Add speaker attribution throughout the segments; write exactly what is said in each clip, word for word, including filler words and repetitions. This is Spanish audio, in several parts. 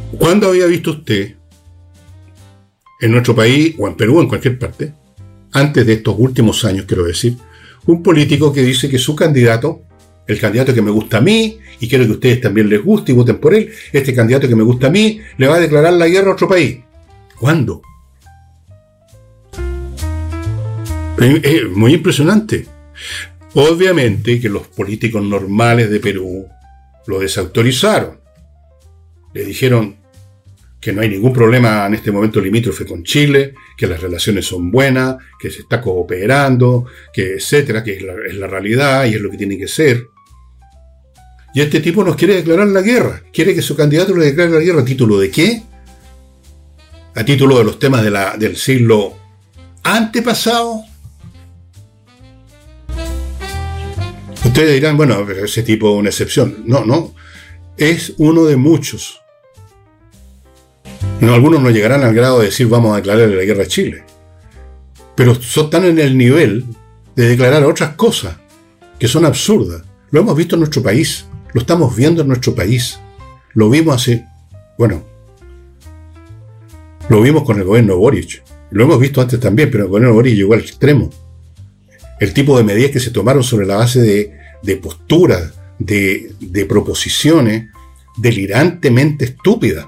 Speaker 1: ¿Cuándo había visto usted en nuestro país, o en Perú, o en cualquier parte, antes de estos últimos años, quiero decir, un político que dice que su candidato, el candidato que me gusta a mí, y quiero que a ustedes también les guste y voten por él, este candidato que me gusta a mí, le va a declarar la guerra a otro país? ¿Cuándo? Es muy impresionante. Obviamente que los políticos normales de Perú lo desautorizaron. Le dijeron que no hay ningún problema en este momento limítrofe con Chile, que las relaciones son buenas, que se está cooperando, que etcétera, que es la, es la realidad y es lo que tiene que ser. Y este tipo nos quiere declarar la guerra. Quiere que su candidato le declare la guerra. ¿A título de qué? ¿A título de los temas de la, del siglo antepasado? Ustedes dirán, bueno, pero ese tipo es una excepción. No, no. Es uno de muchos. No, algunos no llegarán al grado de decir vamos a declararle la guerra a Chile. Pero son tan en el nivel de declarar otras cosas que son absurdas. Lo hemos visto en nuestro país. Lo estamos viendo en nuestro país. Lo vimos hace... Bueno, lo vimos con el gobierno Boric. Lo hemos visto antes también, pero el gobierno Boric llegó al extremo. El tipo de medidas que se tomaron sobre la base de, de posturas, de, de proposiciones delirantemente estúpidas,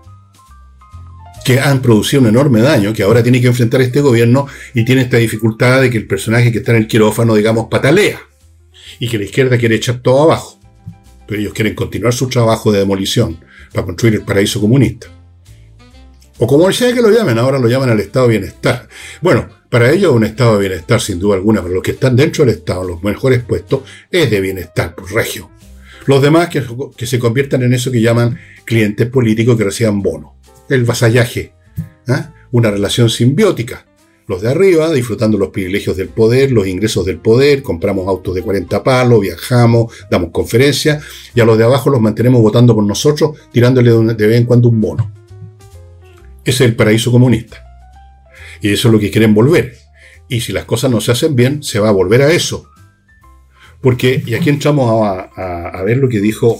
Speaker 1: que han producido un enorme daño, que ahora tiene que enfrentar este gobierno y tiene esta dificultad de que el personaje que está en el quirófano, digamos, patalea, y que la izquierda quiere echar todo abajo. Pero ellos quieren continuar su trabajo de demolición para construir el paraíso comunista. O como sea que lo llamen, ahora lo llaman al estado de bienestar. Bueno, para ellos un estado de bienestar sin duda alguna, pero los que están dentro del estado, los mejores puestos, es de bienestar, pues regio. Los demás que, que se conviertan en eso que llaman clientes políticos que reciban bonos. El vasallaje, ¿eh? Una relación simbiótica. Los de arriba disfrutando los privilegios del poder, los ingresos del poder, compramos autos de cuarenta palos, viajamos, damos conferencias, y a los de abajo los mantenemos votando por nosotros, tirándole de vez en cuando un bono. Ese es el paraíso comunista. Y eso es lo que quieren volver. Y si las cosas no se hacen bien, se va a volver a eso. Porque, y aquí entramos a, a, a ver lo que dijo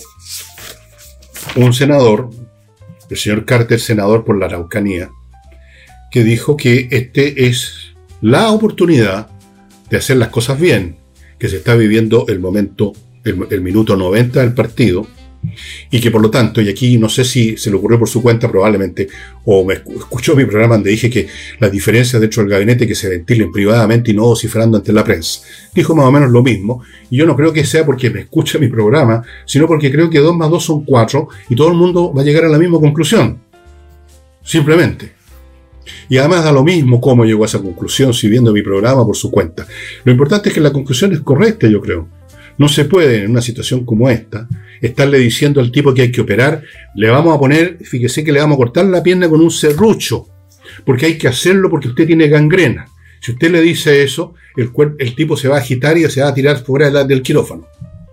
Speaker 1: un senador, el señor Carter, senador por la Araucanía, que dijo que este es la oportunidad de hacer las cosas bien, que se está viviendo el momento, el, el minuto noventa del partido, y que por lo tanto, y aquí no sé si se le ocurrió por su cuenta probablemente, o me escuchó mi programa donde dije que las diferencias dentro del gabinete que se ventilen privadamente y no vociferando ante la prensa. Dijo más o menos lo mismo, y yo no creo que sea porque me escucha mi programa, sino porque creo que dos más dos son cuatro, y todo el mundo va a llegar a la misma conclusión. Simplemente. Y además da lo mismo cómo llegó a esa conclusión si viendo mi programa por su cuenta. Lo importante es que la conclusión es correcta, yo creo. No se puede, en una situación como esta, estarle diciendo al tipo que hay que operar, le vamos a poner, fíjese que le vamos a cortar la pierna con un serrucho, porque hay que hacerlo porque usted tiene gangrena. Si usted le dice eso, el, cuerpo, el tipo se va a agitar y se va a tirar fuera del, del quirófano.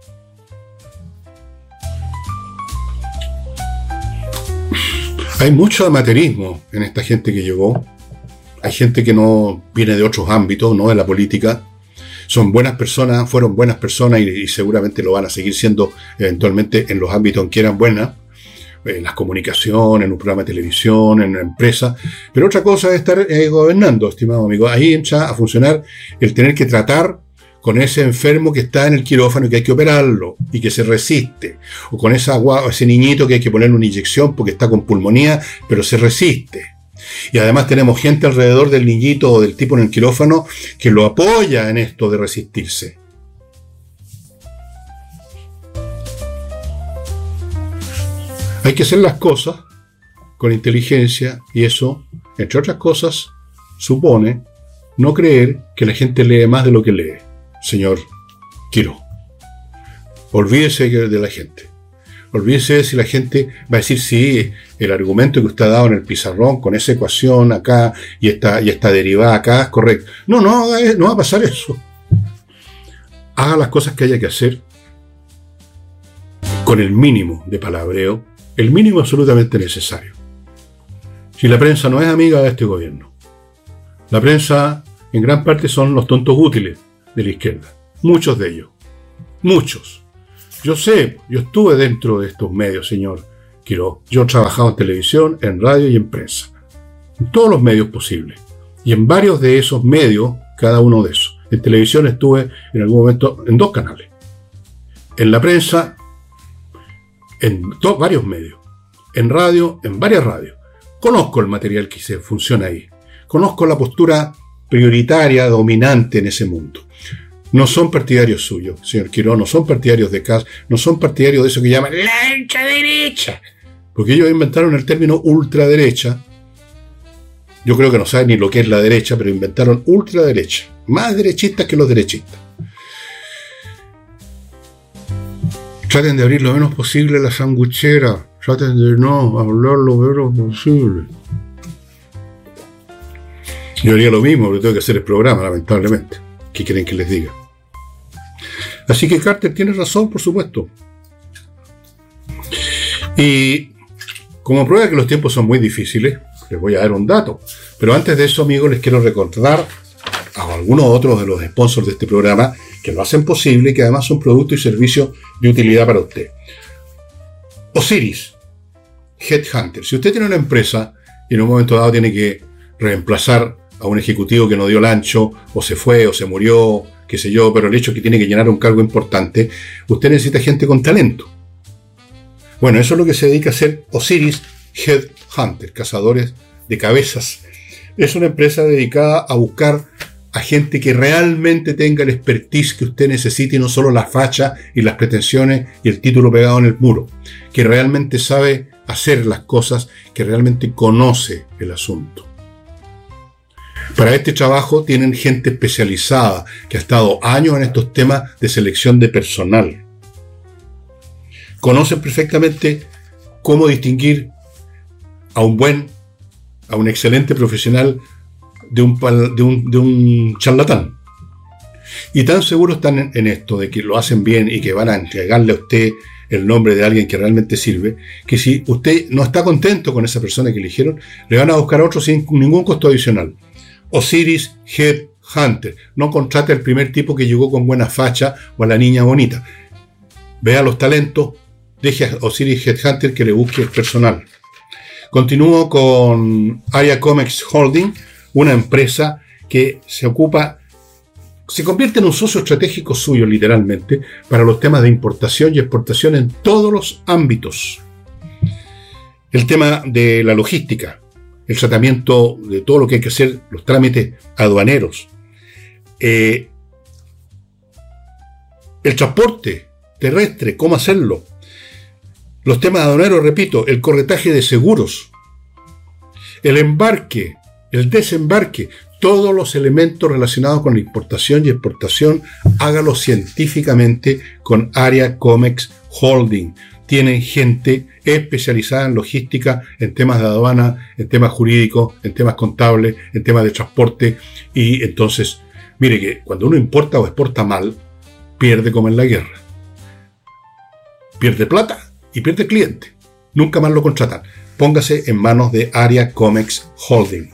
Speaker 1: Hay mucho amateurismo en esta gente que llegó. Hay gente que no viene de otros ámbitos, no de la política. Son buenas personas, fueron buenas personas y, y seguramente lo van a seguir siendo eventualmente en los ámbitos en que eran buenas, en las comunicaciones, en un programa de televisión, en una empresa. Pero otra cosa es estar eh, gobernando, estimado amigo. Ahí entra a funcionar el tener que tratar con ese enfermo que está en el quirófano y que hay que operarlo y que se resiste. O con esa, ese niñito que hay que ponerle una inyección porque está con pulmonía, pero se resiste. Y además tenemos gente alrededor del niñito o del tipo en el quirófano que lo apoya en esto de resistirse. Hay que hacer las cosas con inteligencia y eso, entre otras cosas, supone no creer que la gente lee más de lo que lee, señor Quiró. Olvídese de la gente. Olvídese si la gente va a decir sí, el argumento que usted ha dado en el pizarrón con esa ecuación acá y esta, y esta derivada acá es correcto. No, no, no va a pasar eso. Haga las cosas que haya que hacer con el mínimo de palabreo, el mínimo absolutamente necesario. Si la prensa no es amiga de este gobierno, la prensa en gran parte son los tontos útiles de la izquierda. Muchos de ellos. Muchos. Yo sé, yo estuve dentro de estos medios, señor Quiroz. Yo he trabajado en televisión, en radio y en prensa. En todos los medios posibles. Y en varios de esos medios, cada uno de esos. En televisión estuve en algún momento en dos canales. En la prensa, en dos, varios medios. En radio, en varias radios. Conozco el material que se funciona ahí. Conozco la postura prioritaria, dominante en ese mundo. No son partidarios suyos, señor Quiroz, no son partidarios de Kast, no son partidarios de eso que llaman la ultraderecha. Porque ellos inventaron el término ultraderecha. Yo creo que no saben ni lo que es la derecha, pero inventaron ultraderecha. Más derechistas que los derechistas. Traten de abrir lo menos posible la sanguchera. Traten de no hablar lo menos posible. Yo haría lo mismo, pero tengo que hacer el programa, lamentablemente. ¿Qué quieren que les diga? Así que Carter tiene razón, por supuesto. Y como prueba que los tiempos son muy difíciles, les voy a dar un dato. Pero antes de eso, amigos, les quiero recordar a algunos otros de los sponsors de este programa que lo hacen posible y que además son productos y servicios de utilidad para usted. Osiris Headhunter. Si usted tiene una empresa y en un momento dado tiene que reemplazar a un ejecutivo que no dio el ancho, o se fue, o se murió, qué sé yo, pero el hecho es que tiene que llenar un cargo importante, usted necesita gente con talento. Bueno, eso es lo que se dedica a hacer Osiris Headhunter, cazadores de cabezas. Es una empresa dedicada a buscar a gente que realmente tenga el expertise que usted necesita y no solo la facha y las pretensiones y el título pegado en el muro, que realmente sabe hacer las cosas, que realmente conoce el asunto. Para este trabajo tienen gente especializada que ha estado años en estos temas de selección de personal. Conocen perfectamente cómo distinguir a un buen, a un excelente profesional de un, de un, de un charlatán. Y tan seguros están en, en esto, de que lo hacen bien y que van a entregarle a usted el nombre de alguien que realmente sirve, que si usted no está contento con esa persona que eligieron, le van a buscar a otro sin ningún costo adicional. Osiris Headhunter. No contrate al primer tipo que llegó con buena facha o a la niña bonita. Vea los talentos, deje a Osiris Headhunter que le busque el personal. Continúo con Area Comex Holding, una empresa que se ocupa, se convierte en un socio estratégico suyo literalmente para los temas de importación y exportación en todos los ámbitos. El tema de la logística, el tratamiento de todo lo que hay que hacer, los trámites aduaneros, eh, el transporte terrestre, cómo hacerlo, los temas aduaneros, repito, el corretaje de seguros, el embarque, el desembarque, todos los elementos relacionados con la importación y exportación, hágalo científicamente con Area Comex Holding. Tienen gente especializada en logística, en temas de aduana, en temas jurídicos, en temas contables, en temas de transporte. Y entonces, mire que cuando uno importa o exporta mal, pierde como en la guerra. Pierde plata y pierde cliente. Nunca más lo contratan. Póngase en manos de Area Comex Holding.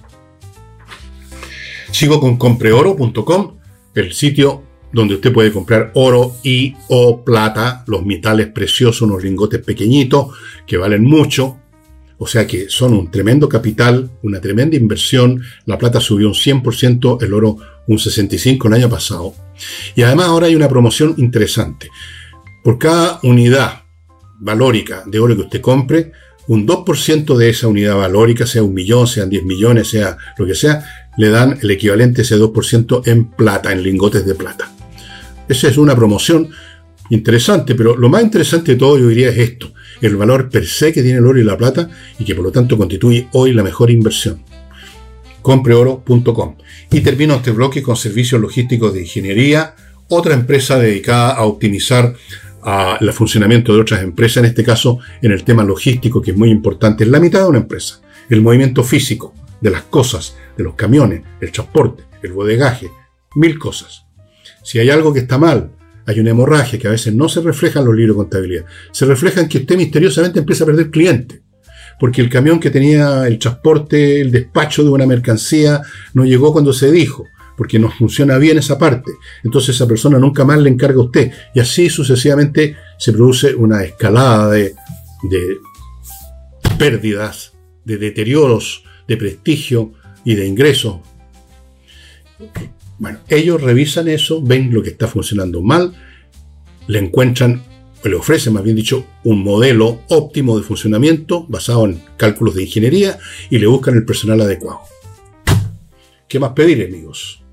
Speaker 1: Sigo con compre oro punto com, el sitio donde usted puede comprar oro y o plata, los metales preciosos, unos lingotes pequeñitos que valen mucho, o sea que son un tremendo capital, una tremenda inversión. La plata subió un cien por ciento, el oro un sesenta y cinco por ciento el año pasado. Y además ahora hay una promoción interesante. Por cada unidad valórica de oro que usted compre, un dos por ciento de esa unidad valórica, sea un millón, sean diez millones, sea lo que sea, le dan el equivalente a ese dos por ciento en plata, en lingotes de plata. Esa es una promoción interesante, pero lo más interesante de todo, yo diría, es esto: el valor per se que tiene el oro y la plata, y que por lo tanto constituye hoy la mejor inversión. compre oro punto com. Y termino este bloque con servicios logísticos de ingeniería, otra empresa dedicada a optimizar a el funcionamiento de otras empresas, en este caso en el tema logístico, que es muy importante. Es la mitad de una empresa, el movimiento físico de las cosas, de los camiones, el transporte, el bodegaje, mil cosas. Si hay algo que está mal, hay una hemorragia que a veces no se refleja en los libros de contabilidad, se refleja en que usted misteriosamente empieza a perder clientes, porque el camión que tenía el transporte, el despacho de una mercancía, no llegó cuando se dijo, porque no funciona bien esa parte. Entonces esa persona nunca más le encarga a usted. Y así sucesivamente se produce una escalada de, de, pérdidas, de deterioros de prestigio y de ingresos. Bueno, ellos revisan eso, ven lo que está funcionando mal, le encuentran, o le ofrecen, más bien dicho, un modelo óptimo de funcionamiento basado en cálculos de ingeniería y le buscan el personal adecuado. ¿Qué más pedir, amigos?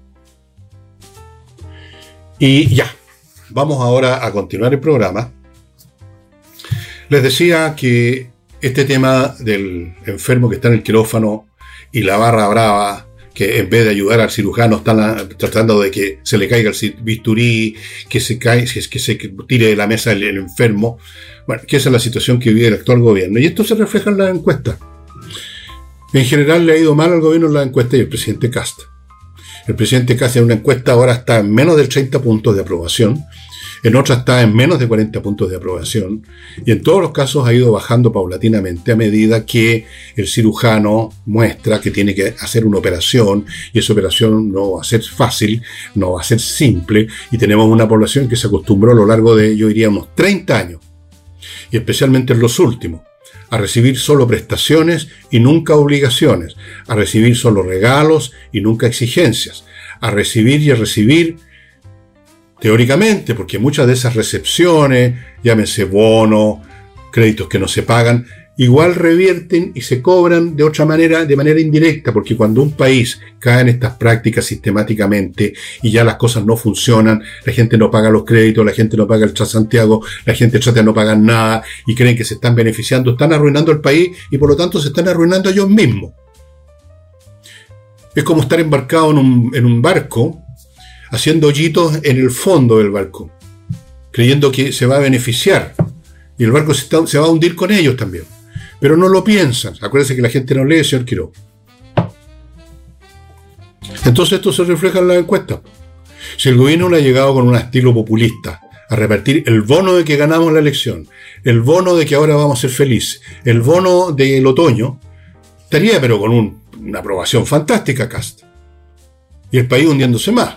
Speaker 1: Y ya, vamos ahora a continuar el programa. Les decía que este tema del enfermo que está en el quirófano y la barra brava, que en vez de ayudar al cirujano están tratando de que se le caiga el bisturí, que se cae, que se tire de la mesa el, el enfermo. Bueno, que esa es la situación que vive el actual gobierno. Y esto se refleja en las encuestas. En general le ha ido mal al gobierno en las encuestas y el presidente Kast. El presidente Kast en una encuesta ahora está en menos del treinta puntos de aprobación. En otras está en menos de cuarenta puntos de aprobación, y en todos los casos ha ido bajando paulatinamente a medida que el cirujano muestra que tiene que hacer una operación, y esa operación no va a ser fácil, no va a ser simple, y tenemos una población que se acostumbró a lo largo de, yo diría, unos treinta años, y especialmente en los últimos, a recibir solo prestaciones y nunca obligaciones, a recibir solo regalos y nunca exigencias, a recibir y a recibir teóricamente, porque muchas de esas recepciones, llámense bonos, créditos que no se pagan, igual revierten y se cobran de otra manera, de manera indirecta, porque cuando un país cae en estas prácticas sistemáticamente y ya las cosas no funcionan, la gente no paga los créditos, la gente no paga el Transantiago, la gente trata de no pagar nada y creen que se están beneficiando, están arruinando el país y por lo tanto se están arruinando ellos mismos. Es como estar embarcado en un, en un barco, haciendo hoyitos en el fondo del barco, creyendo que se va a beneficiar, y el barco se, está, se va a hundir con ellos también. Pero no lo piensan. Acuérdense que la gente no lee, señor Quiroga. Entonces esto se refleja en la encuesta. Si el gobierno le ha llegado con un estilo populista a repartir el bono de que ganamos la elección, el bono de que ahora vamos a ser felices, el bono del otoño, estaría pero con un, una aprobación fantástica, Kast. Y el país hundiéndose más.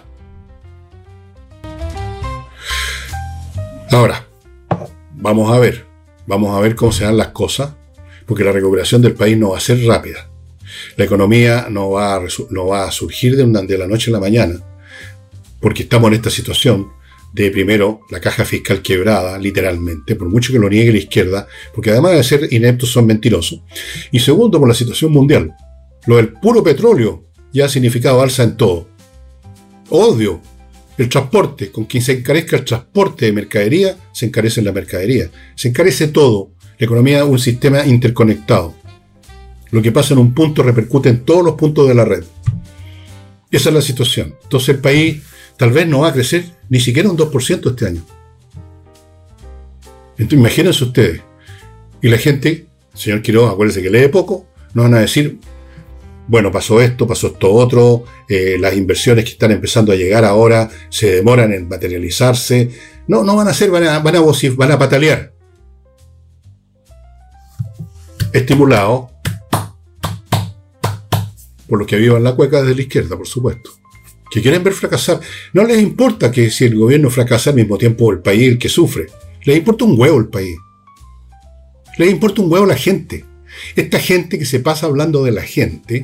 Speaker 1: Ahora, vamos a ver, vamos a ver cómo se dan las cosas, porque la recuperación del país no va a ser rápida. La economía no va a, no va a surgir de, una, de la noche a la mañana, porque estamos en esta situación de, primero, la caja fiscal quebrada, literalmente, por mucho que lo niegue la izquierda, porque además de ser ineptos son mentirosos. Y segundo, por la situación mundial. Lo del puro petróleo ya ha significado alza en todo. Odio. El transporte, con quien se encarezca el transporte de mercadería, se encarece la mercadería. Se encarece todo. La economía es un sistema interconectado. Lo que pasa en un punto repercute en todos los puntos de la red. Esa es la situación. Entonces el país tal vez no va a crecer ni siquiera un dos por ciento este año. Entonces imagínense ustedes. Y la gente, señor Quiroga, acuérdense que lee poco, nos van a decir, bueno, pasó esto, pasó esto otro, eh, las inversiones que están empezando a llegar ahora se demoran en materializarse. No, no van a ser, van a, van a, van a patalear. Estimulado por los que vivan la cueca desde la izquierda, por supuesto. Que quieren ver fracasar. No les importa que si el gobierno fracasa al mismo tiempo el país el que sufre. Les importa un huevo el país. Les importa un huevo la gente. Esta gente que se pasa hablando de la gente.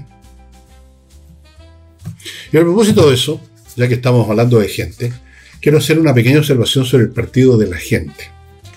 Speaker 1: Y a propósito de eso, ya que estamos hablando de gente, quiero hacer una pequeña observación sobre el partido de la gente.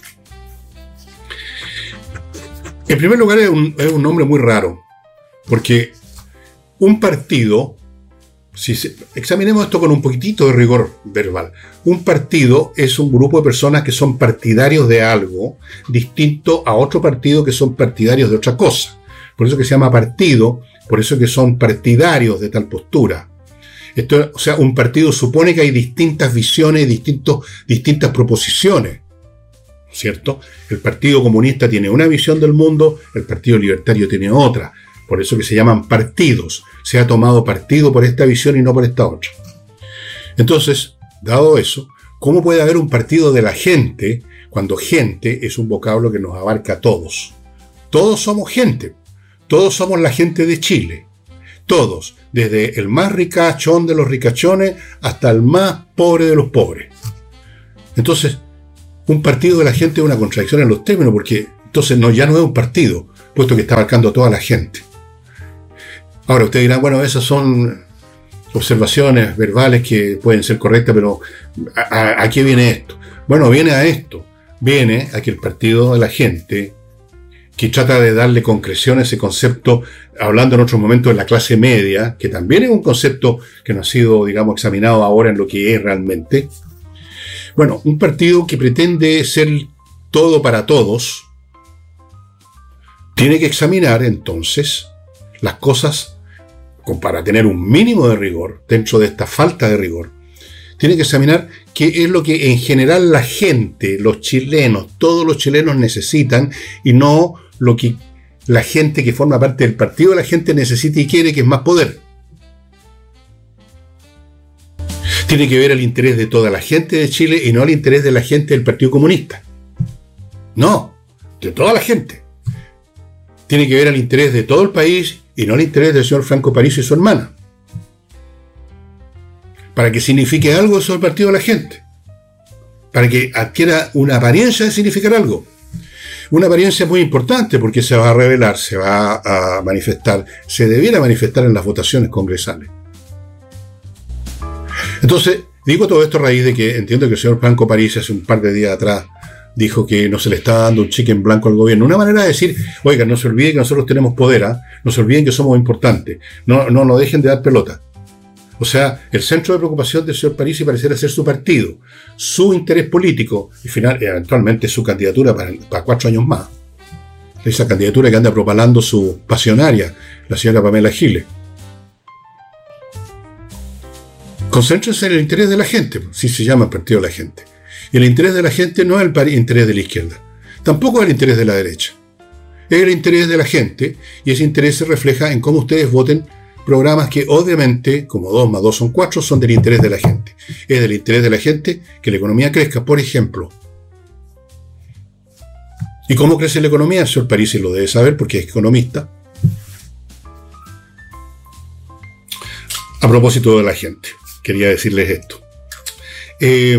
Speaker 1: En primer lugar, es un, es un nombre muy raro, porque un partido, si se, examinemos esto con un poquitito de rigor verbal, un partido es un grupo de personas que son partidarios de algo distinto a otro partido que son partidarios de otra cosa. Por eso que se llama partido, por eso que son partidarios de tal postura. Esto, o sea, un partido supone que hay distintas visiones, distintos, distintas proposiciones, ¿cierto? El Partido Comunista tiene una visión del mundo, el Partido Libertario tiene otra. Por eso que se llaman partidos. Se ha tomado partido por esta visión y no por esta otra. Entonces, dado eso, ¿cómo puede haber un partido de la gente cuando gente es un vocablo que nos abarca a todos? Todos somos gente. Todos somos la gente de Chile. Todos, desde el más ricachón de los ricachones hasta el más pobre de los pobres. Entonces, un partido de la gente es una contradicción en los términos, porque entonces no, ya no es un partido. puesto que está abarcando a toda la gente. Ahora, ustedes dirán, bueno, esas son observaciones verbales que pueden ser correctas, pero ¿a, a, a qué viene esto? Bueno, viene a esto. Viene a que el Partido de la Gente, que trata de darle concreción a ese concepto, hablando en otros momentos de la clase media, que también es un concepto que no ha sido, digamos, examinado ahora en lo que es realmente. Bueno, un partido que pretende ser todo para todos, tiene que examinar entonces las cosas para tener un mínimo de rigor dentro de esta falta de rigor. Tiene que examinar qué es lo que en general la gente, los chilenos, todos los chilenos necesitan y no lo que la gente que forma parte del partido de la gente necesita y quiere, que es más poder. Tiene que ver el interés de toda la gente de Chile y no el interés de la gente del Partido Comunista. No, de toda la gente. Tiene que ver el interés de todo el país y no el interés del señor Franco París y su hermana. Para que signifique algo eso el partido de la gente. Para que adquiera una apariencia de significar algo. Una apariencia muy importante porque se va a revelar, se va a manifestar, se debiera manifestar en las votaciones congresales. Entonces, digo todo esto a raíz de que entiendo que el señor Franco París hace un par de días atrás dijo que no se le estaba dando un cheque en blanco al gobierno. Una manera de decir, oigan, no se olviden que nosotros tenemos poder, ¿eh? No se olviden que somos importantes, no, no nos dejen de dar pelota. O sea, el centro de preocupación del señor Parisi pareciera ser su partido, su interés político y final, eventualmente su candidatura para, para cuatro años más. Esa candidatura que anda propalando su pasionaria, la señora Pamela Giles. Concéntrense en el interés de la gente, si se llama el partido de la gente. Y el interés de la gente no es el interés de la izquierda, tampoco es el interés de la derecha. Es el interés de la gente y ese interés se refleja en cómo ustedes voten programas que obviamente, como dos más dos son cuatro, son del interés de la gente. Es del interés de la gente que la economía crezca, por ejemplo. ¿Y cómo crece la economía? El señor Parisi lo debe saber porque es economista. A propósito de la gente, quería decirles esto. Eh,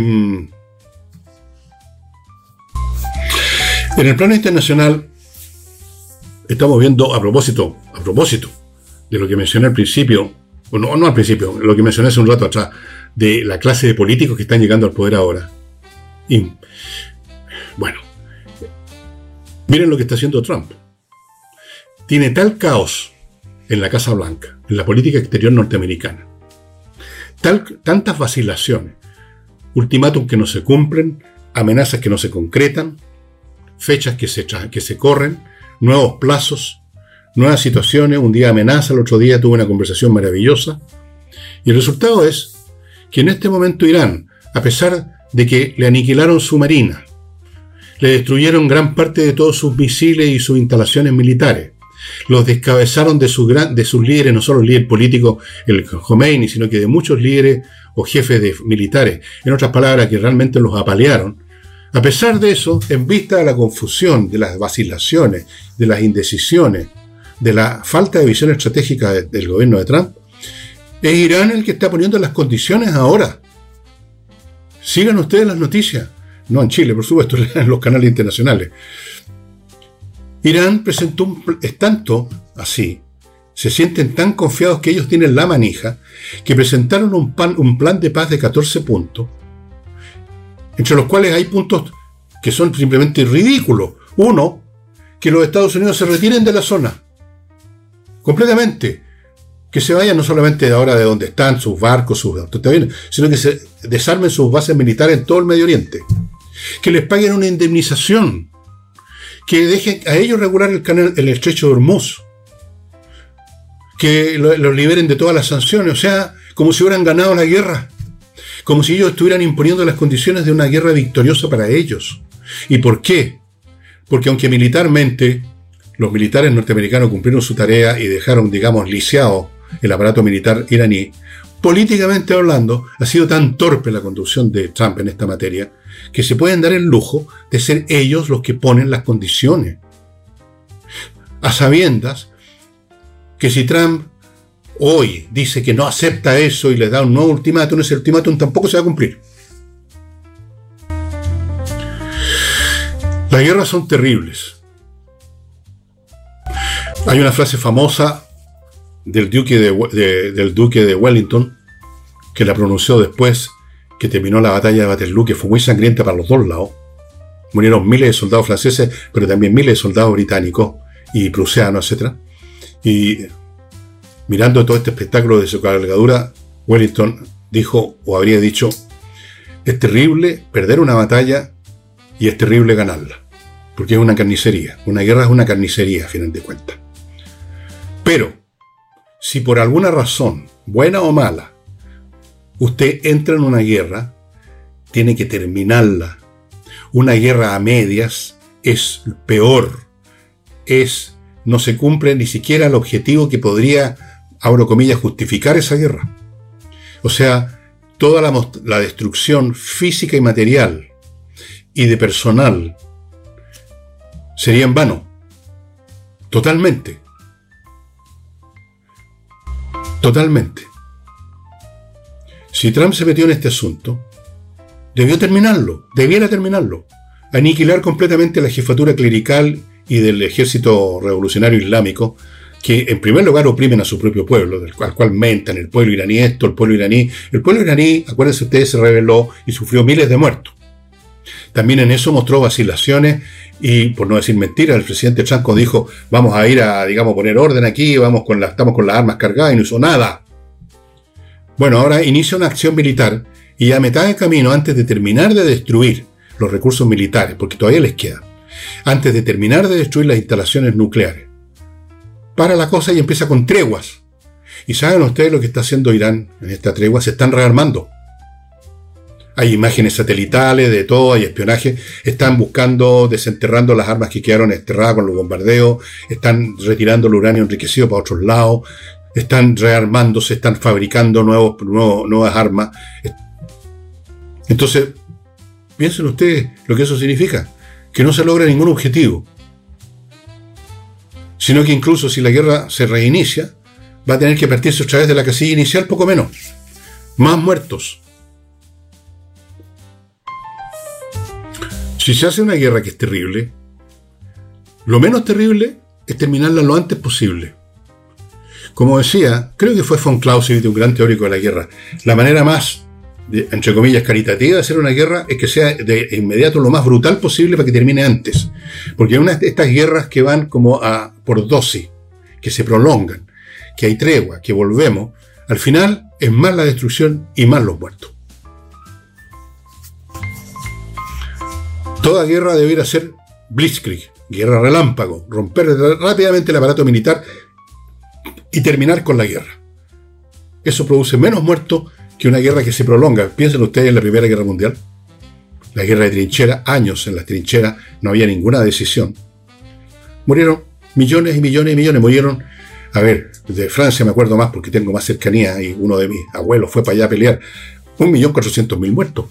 Speaker 1: en el plano internacional estamos viendo, a propósito, a propósito, de lo que mencioné al principio, o no, no al principio, lo que mencioné hace un rato atrás, de la clase de políticos que están llegando al poder ahora. Y, bueno, miren lo que está haciendo Trump. Tiene tal caos en la Casa Blanca, en la política exterior norteamericana, tal, tantas vacilaciones, ultimátum que no se cumplen, amenazas que no se concretan, fechas que se, que se corren, nuevos plazos, nuevas situaciones, un día amenaza, el otro día tuvo una conversación maravillosa. Y el resultado es que en este momento Irán, a pesar de que le aniquilaron su marina, le destruyeron gran parte de todos sus misiles y sus instalaciones militares, los descabezaron de, su gran, de sus líderes, no solo el líder político, el Khomeini, sino que de muchos líderes o jefes de militares, en otras palabras, que realmente los apalearon. A pesar de eso, en vista de la confusión, de las vacilaciones, de las indecisiones, de la falta de visión estratégica de, del gobierno de Trump, es Irán el que está poniendo las condiciones ahora. Sigan ustedes las noticias. No en Chile, por supuesto, en los canales internacionales. Irán presentó un... Es tanto así, se sienten tan confiados que ellos tienen la manija, que presentaron un, pan, un plan de paz de catorce puntos, entre los cuales hay puntos que son simplemente ridículos. Uno, que los Estados Unidos se retiren de la zona. Completamente. Que se vayan no solamente de ahora de donde están sus barcos, sus automóviles, sino que se desarmen sus bases militares en todo el Medio Oriente. Que les paguen una indemnización. Que dejen a ellos regular el canal, el estrecho de Hormuz. Que los lo liberen de todas las sanciones. O sea, como si hubieran ganado la guerra. Como si ellos estuvieran imponiendo las condiciones de una guerra victoriosa para ellos. ¿Y por qué? Porque aunque militarmente los militares norteamericanos cumplieron su tarea y dejaron, digamos, lisiado el aparato militar iraní, políticamente hablando, ha sido tan torpe la conducción de Trump en esta materia que se pueden dar el lujo de ser ellos los que ponen las condiciones. A sabiendas que si Trump hoy dice que no acepta eso y le da un nuevo ultimátum, ese ultimátum tampoco se va a cumplir. Las guerras son terribles. Hay una frase famosa del duque de, de, del duque de Wellington, que la pronunció después que terminó la batalla de Waterloo, que fue muy sangrienta para los dos lados. Murieron miles de soldados franceses, pero también miles de soldados británicos y prusianos, etcétera. Y mirando todo este espectáculo de su cabalgadura, Wellington dijo, o habría dicho, es terrible perder una batalla y es terrible ganarla, porque es una carnicería. Una guerra es una carnicería, a final de cuentas. Pero, si por alguna razón, buena o mala, usted entra en una guerra, tiene que terminarla. Una guerra a medias es peor. Es, no se cumple ni siquiera el objetivo que podría, abro comillas, justificar esa guerra. O sea, toda la, la destrucción física y material y de personal sería en vano. Totalmente. Totalmente. Si Trump se metió en este asunto, debió terminarlo, debiera terminarlo. Aniquilar completamente la jefatura clerical y del ejército revolucionario islámico, que en primer lugar oprimen a su propio pueblo, del cual, cual mentan, el pueblo iraní esto, el pueblo iraní. El pueblo iraní, acuérdense ustedes, se rebeló y sufrió miles de muertos. También en eso mostró vacilaciones y, por no decir mentiras, el presidente Trump dijo, vamos a ir a, digamos, poner orden aquí, vamos con la, estamos con las armas cargadas, y no hizo nada. Bueno, ahora inicia una acción militar y a mitad de camino, antes de terminar de destruir los recursos militares, porque todavía les queda, antes de terminar de destruir las instalaciones nucleares, para la cosa y empieza con treguas. ¿Y saben ustedes lo que está haciendo Irán en esta tregua? Se están rearmando. Hay imágenes satelitales de todo, hay espionaje. Están buscando, desenterrando las armas que quedaron enterradas con los bombardeos. Están retirando el uranio enriquecido para otros lados. Están rearmándose, están fabricando nuevos, nuevos, nuevas armas. Entonces, piensen ustedes lo que eso significa. Que no se logra ningún objetivo. Sino que incluso si la guerra se reinicia, va a tener que partirse otra vez de la casilla inicial, poco menos. Más muertos. Si se hace una guerra que es terrible, lo menos terrible es terminarla lo antes posible. Como decía, creo que fue von Clausewitz, un gran teórico de la guerra, la manera más, de, entre comillas, caritativa de hacer una guerra es que sea de inmediato lo más brutal posible para que termine antes. Porque hay unas de estas guerras que van como a por dosis, que se prolongan, que hay tregua, que volvemos, al final es más la destrucción y más los muertos. Toda guerra debería ser blitzkrieg, guerra relámpago, romper rápidamente el aparato militar y terminar con la guerra. Eso produce menos muertos que una guerra que se prolonga. Piensen ustedes en la Primera Guerra Mundial. La guerra de trinchera, años en las trincheras, no había ninguna decisión. Murieron millones y millones y millones. Murieron, a ver, de Francia me acuerdo más porque tengo más cercanía y uno de mis abuelos fue para allá a pelear. Un millón cuatrocientos mil muertos.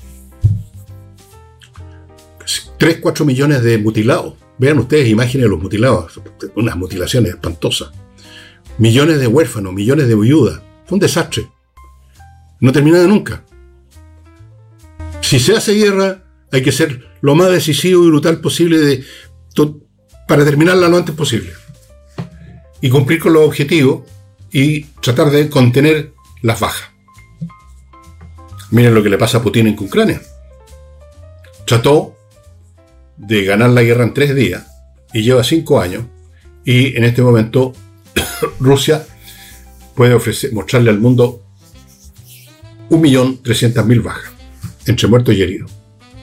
Speaker 1: Tres, cuatro millones de mutilados. Vean ustedes imágenes de los mutilados. Unas mutilaciones espantosas. Millones de huérfanos, millones de viudas. Fue un desastre. No terminaba nunca. Si se hace guerra, hay que ser lo más decisivo y brutal posible de, to, para terminarla lo antes posible. Y cumplir con los objetivos y tratar de contener las bajas. Miren lo que le pasa a Putin en Ucrania. Trató de ganar la guerra en tres días y lleva cinco años y en este momento Rusia puede ofrecer, mostrarle al mundo un millón trescientas mil bajas entre muertos y heridos.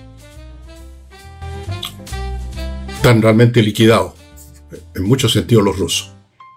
Speaker 1: Están realmente liquidados en muchos sentidos los rusos.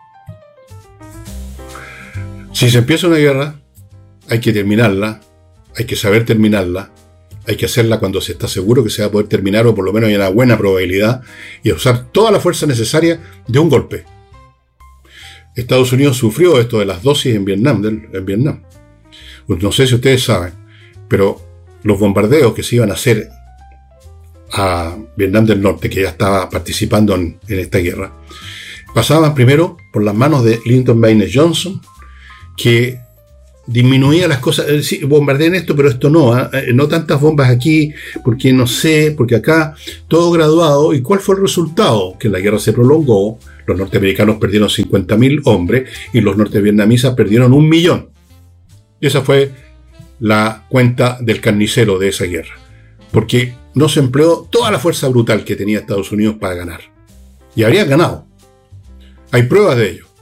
Speaker 1: Si se empieza una guerra hay que terminarla, hay que saber terminarla. Hay que hacerla cuando se está seguro que se va a poder terminar, o por lo menos hay una buena probabilidad, y usar toda la fuerza necesaria de un golpe. Estados Unidos sufrió esto de las dosis en Vietnam, en Vietnam. No sé si ustedes saben, pero los bombardeos que se iban a hacer a Vietnam del Norte, que ya estaba participando en, en esta guerra, pasaban primero por las manos de Lyndon Baines Johnson, que disminuía las cosas, eh, sí, bombardean esto, pero esto no, ¿eh? No tantas bombas aquí, porque no sé, porque acá, todo graduado. ¿Y cuál fue el resultado? Que la guerra se prolongó, los norteamericanos perdieron cincuenta mil hombres y los nortevietnamitas perdieron un millón. Y esa fue la cuenta del carnicero de esa guerra, porque no se empleó toda la fuerza brutal que tenía Estados Unidos para ganar. Y habrían ganado. Hay pruebas de ello.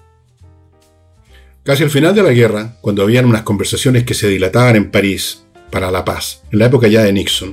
Speaker 1: Casi al final de la guerra, cuando habían unas conversaciones que se dilataban en París para la paz, en la época ya de Nixon,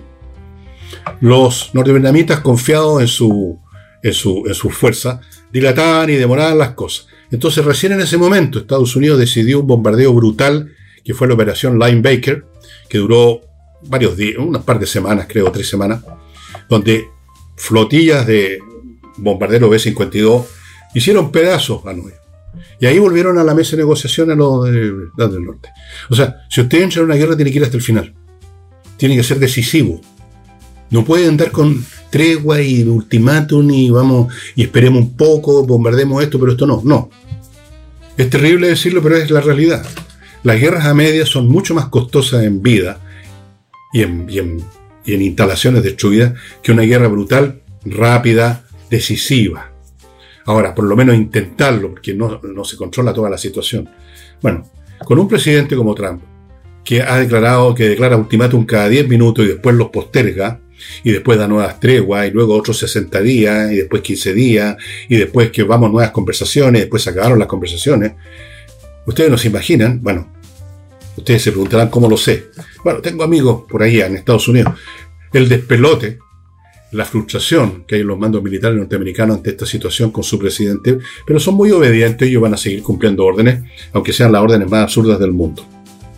Speaker 1: los nortevietnamitas, confiados en su, en su, en su fuerza, dilataban y demoraban las cosas. Entonces, recién en ese momento, Estados Unidos decidió un bombardeo brutal, que fue la operación Linebacker, que duró varios días, unas par de semanas, creo, tres semanas, donde flotillas de bombarderos B cincuenta y dos hicieron pedazos a Hanoi. Y ahí volvieron a la mesa de negociación a los del norte. O sea, si usted entra en una guerra, tiene que ir hasta el final. Tiene que ser decisivo. No puede andar con tregua y ultimátum y vamos y esperemos un poco, bombardemos esto, pero esto no. No. Es terrible decirlo, pero es la realidad. Las guerras a medias son mucho más costosas en vida y en, y en, y en instalaciones destruidas que una guerra brutal, rápida, decisiva. Ahora, por lo menos intentarlo, porque no, no se controla toda la situación. Bueno, con un presidente como Trump, que ha declarado, que declara ultimátum cada diez minutos y después los posterga, y después da nuevas treguas, y luego otros sesenta días, y después quince días, y después que vamos a nuevas conversaciones, y después se acabaron las conversaciones. Ustedes no se imaginan, bueno, ustedes se preguntarán cómo lo sé. Bueno, tengo amigos por ahí en Estados Unidos. El despelote, la frustración que hay en los mandos militares norteamericanos ante esta situación con su presidente, pero son muy obedientes y ellos van a seguir cumpliendo órdenes, aunque sean las órdenes más absurdas del mundo.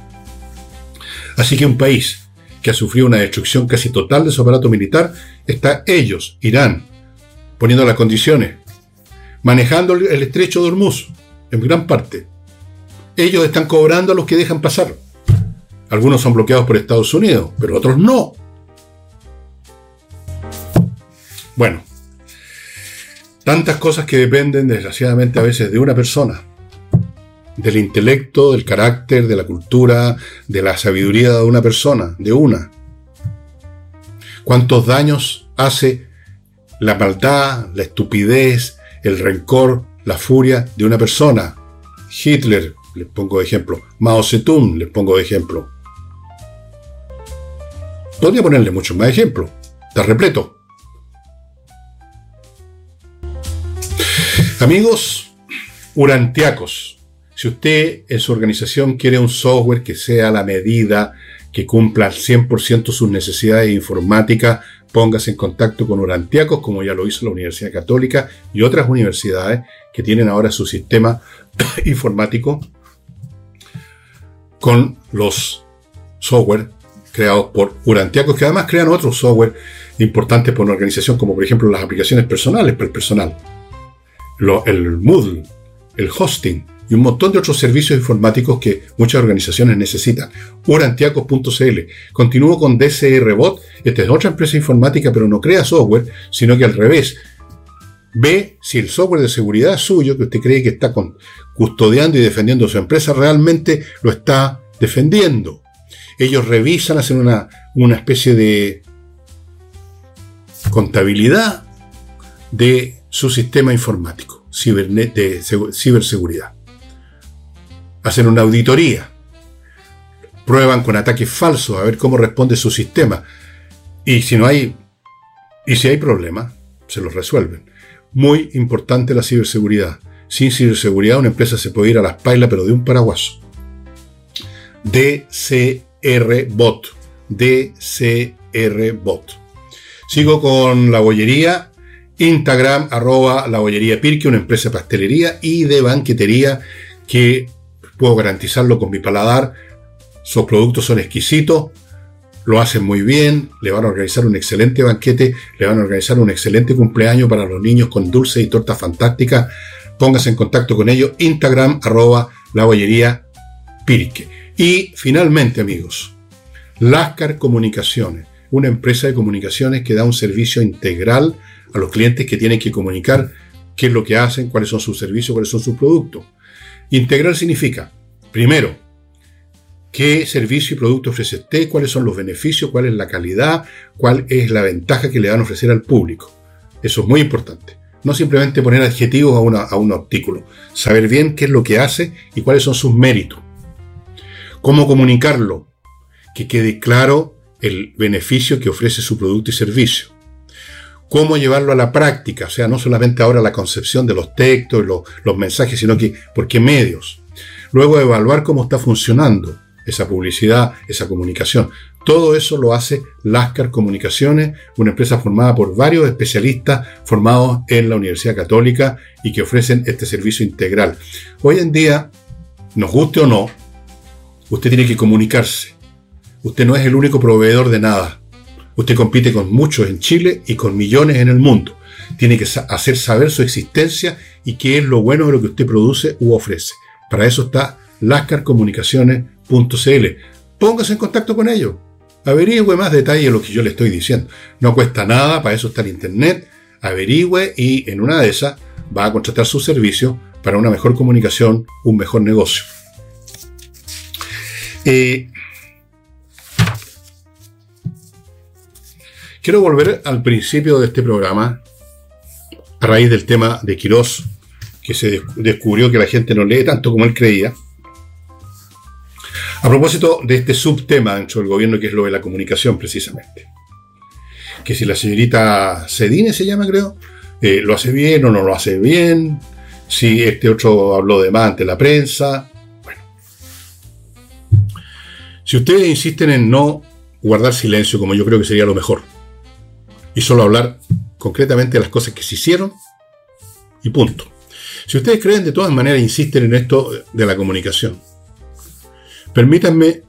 Speaker 1: Así que un país que ha sufrido una destrucción casi total de su aparato militar, está ellos, Irán, poniendo las condiciones, manejando el estrecho de Hormuz, en gran parte. Ellos están cobrando a los que dejan pasar. Algunos son bloqueados por Estados Unidos, pero otros no. Bueno, tantas cosas que dependen, desgraciadamente, a veces de una persona. Del intelecto, del carácter, de la cultura, de la sabiduría de una persona, de una. ¿Cuántos daños hace la maldad, la estupidez, el rencor, la furia de una persona? Hitler, les pongo de ejemplo. Mao Zedong, les pongo de ejemplo. Podría ponerle muchos más ejemplos. Está repleto. Amigos urantiacos, si usted en su organización quiere un software que sea a la medida, que cumpla al cien por ciento sus necesidades informáticas, póngase en contacto con Urantiacos, como ya lo hizo la Universidad Católica y otras universidades que tienen ahora su sistema informático con los software creados por Urantiacos, que además crean otros software importantes por una organización, como por ejemplo las aplicaciones personales para el personal. Lo, el Moodle, el hosting y un montón de otros servicios informáticos que muchas organizaciones necesitan. Urantiacos punto c l. Continúo con D C R Bot. Esta es otra empresa informática, pero no crea software, sino que al revés. Ve si el software de seguridad suyo, que usted cree que está con, custodiando y defendiendo su empresa, realmente lo está defendiendo. Ellos revisan, hacen una, una especie de contabilidad de su sistema informático, cibernet, de ciberseguridad. Hacen una auditoría, prueban con ataques falsos a ver cómo responde su sistema, y si no hay, y si hay problemas, se los resuelven. Muy importante la ciberseguridad. Sin ciberseguridad una empresa se puede ir a las pailas, pero de un paraguaso. D C R Bot. D C R Bot. Sigo con la bollería. Instagram, arroba la bollería Pirque, una empresa de pastelería y de banquetería que puedo garantizarlo con mi paladar. Sus productos son exquisitos, lo hacen muy bien, le van a organizar un excelente banquete, le van a organizar un excelente cumpleaños para los niños con dulces y tortas fantásticas. Póngase en contacto con ellos. Instagram, arroba la bollería Pirque. Y finalmente, amigos, Lascar Comunicaciones, una empresa de comunicaciones que da un servicio integral a los clientes que tienen que comunicar qué es lo que hacen, cuáles son sus servicios, cuáles son sus productos. Integral significa, primero, qué servicio y producto ofrece usted, cuáles son los beneficios, cuál es la calidad, cuál es la ventaja que le van a ofrecer al público. Eso es muy importante. No simplemente poner adjetivos a, una, a un artículo. Saber bien qué es lo que hace y cuáles son sus méritos. Cómo comunicarlo. Que quede claro el beneficio que ofrece su producto y servicio. Cómo llevarlo a la práctica. O sea, no solamente ahora la concepción de los textos, los, los mensajes, sino que por qué medios. Luego evaluar cómo está funcionando esa publicidad, esa comunicación. Todo eso lo hace Lascar Comunicaciones, una empresa formada por varios especialistas formados en la Universidad Católica y que ofrecen este servicio integral. Hoy en día, nos guste o no, usted tiene que comunicarse. Usted no es el único proveedor de nada. Usted compite con muchos en Chile y con millones en el mundo. Tiene que hacer saber su existencia y qué es lo bueno de lo que usted produce u ofrece. Para eso está lascar comunicaciones punto c l. Póngase en contacto con ellos. Averigüe más detalle de lo que yo le estoy diciendo. No cuesta nada, para eso está el internet. Averigüe y en una de esas va a contratar su servicio para una mejor comunicación, un mejor negocio. Eh, quiero volver al principio de este programa a raíz del tema de Quirós, que se descubrió que la gente no lee tanto como él creía. A propósito de este subtema dentro del gobierno, que es lo de la comunicación, precisamente. Que si la señorita Cedini se llama, creo, eh, lo hace bien o no lo hace bien, si este otro habló de más ante la prensa. Bueno. Si ustedes insisten en no guardar silencio, como yo creo que sería lo mejor, y solo hablar concretamente de las cosas que se hicieron, y punto. Si ustedes creen de todas maneras, insisten en esto de la comunicación, permítanme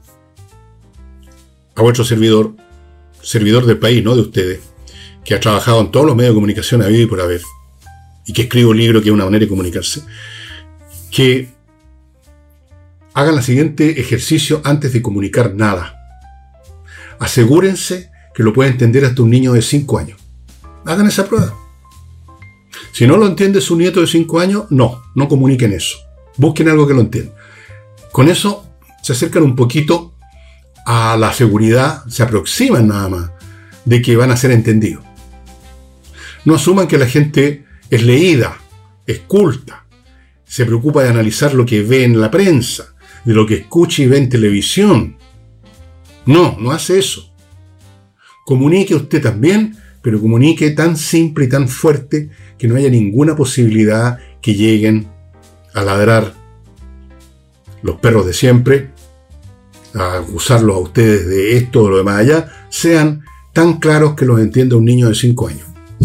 Speaker 1: a vuestro servidor, servidor del país, no de ustedes, que ha trabajado en todos los medios de comunicación habido y por haber, y que escribe un libro que es una manera de comunicarse, que hagan el siguiente ejercicio antes de comunicar nada. Asegúrense que lo puede entender hasta un niño de cinco años. Hagan esa prueba. Si no lo entiende su nieto de cinco años, no, no comuniquen eso. Busquen algo que lo entienda. Con eso se acercan un poquito a la seguridad, se aproximan nada más, de que van a ser entendidos. No asuman que la gente es leída, es culta, se preocupa de analizar lo que ve en la prensa, de lo que escucha y ve en televisión. No, no hace eso. Comunique usted también, pero comunique tan simple y tan fuerte que no haya ninguna posibilidad que lleguen a ladrar los perros de siempre, a acusarlos a ustedes de esto o lo demás allá, sean tan claros que los entienda un niño de cinco años.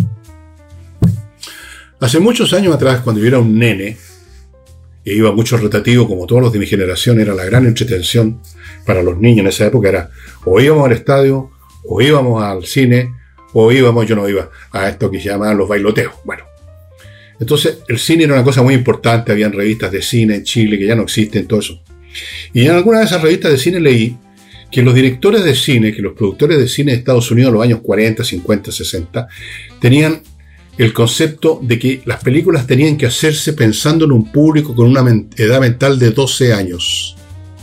Speaker 1: Hace muchos años atrás, cuando yo era un nene, e iba mucho rotativo, como todos los de mi generación, era la gran entretención para los niños en esa época, era o íbamos al estadio, o íbamos al cine, o íbamos, yo no iba, a esto que se llamaban los bailoteos. Bueno, entonces el cine era una cosa muy importante, habían revistas de cine en Chile que ya no existen, todo eso. Y en alguna de esas revistas de cine leí que los directores de cine, que los productores de cine de Estados Unidos en los años cuarenta, cincuenta, sesenta, tenían el concepto de que las películas tenían que hacerse pensando en un público con una edad mental de doce años.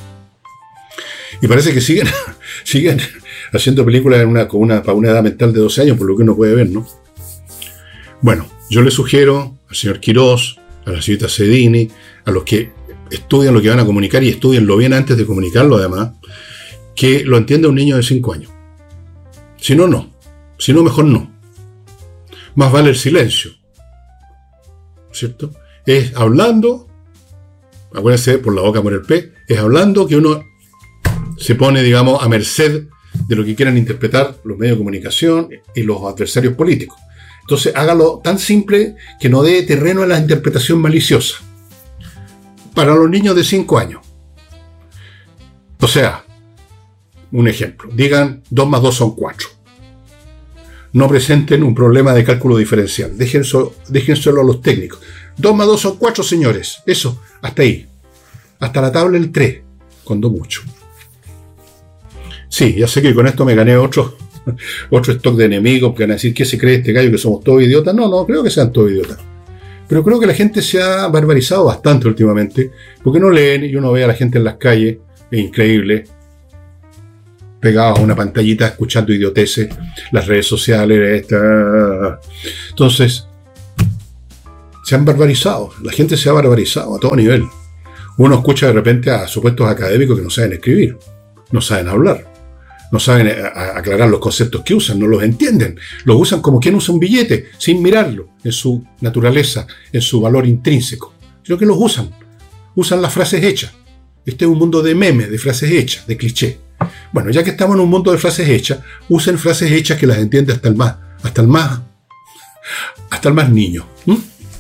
Speaker 1: Y parece que siguen, siguen haciendo películas en una, con una, para una edad mental de doce años, por lo que uno puede ver, ¿no? Bueno, yo le sugiero al señor Quirós, a la señorita Cedini, a los que estudian lo que van a comunicar y estudienlo bien antes de comunicarlo además, que lo entienda un niño de cinco años. Si no, no. Si no, mejor no. Más vale el silencio, ¿cierto? Es hablando, acuérdense, por la boca por el pez, es hablando que uno se pone, digamos, a merced de lo que quieran interpretar los medios de comunicación y los adversarios políticos. Entonces, hágalo tan simple que no dé terreno a la interpretación maliciosa. Para los niños de cinco años. O sea, un ejemplo, digan dos más dos son cuatro. No presenten un problema de cálculo diferencial. Déjenselo, déjenselo a los técnicos. dos más dos son cuatro, señores. Eso, hasta ahí. Hasta la tabla el tres, cuando mucho. Sí, ya sé que con esto me gané otro, otro stock de enemigos que van a decir, ¿qué se cree este gallo que somos todos idiotas? No, no, creo que sean todos idiotas. Pero creo que la gente se ha barbarizado bastante últimamente, porque no leen y uno ve a la gente en las calles es increíble, pegados a una pantallita escuchando idioteces, las redes sociales, esta. Entonces, se han barbarizado, la gente se ha barbarizado a todo nivel. Uno escucha de repente a supuestos académicos que no saben escribir, no saben hablar, no saben aclarar los conceptos que usan, no los entienden, los usan como quien usa un billete, sin mirarlo en su naturaleza, en su valor intrínseco, sino que los usan, usan las frases hechas. Este es un mundo de memes, de frases hechas, de cliché. Bueno, ya que estamos en un mundo de frases hechas, usen frases hechas que las entiende hasta el más, hasta el más, hasta el más niño. ¿Mm?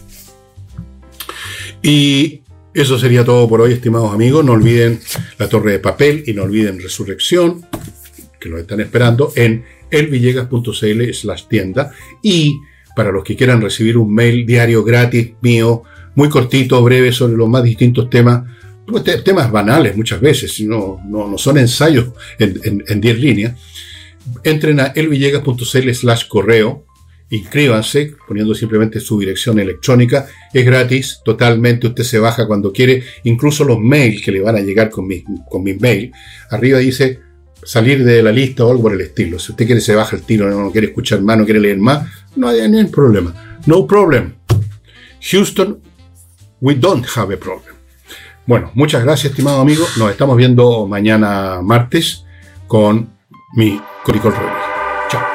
Speaker 1: Y eso sería todo por hoy, estimados amigos. No olviden La Torre de Papel y no olviden Resurrección, que lo están esperando en elvillegas.cl slash tienda. Y para los que quieran recibir un mail diario gratis mío, muy cortito, breve, sobre los más distintos temas, pues, temas banales muchas veces, no, no, no son ensayos en diez líneas, entren a elvillegas.cl slash correo, inscríbanse poniendo simplemente su dirección electrónica, es gratis, totalmente, usted se baja cuando quiere, incluso los mails que le van a llegar con mis con mis mails, arriba dice salir de la lista o algo por el estilo. Si usted quiere se baja el tiro, no quiere escuchar más, no quiere leer más, no hay ningún problema. No problem. Houston, we don't have a problem. Bueno, muchas gracias, estimado amigo. Nos estamos viendo mañana martes con mi Coricol Rodríguez.